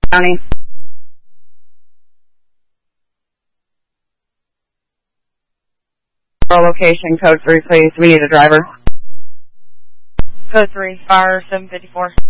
County. Location, code 3, please. We need a driver. Code 3, fire 754.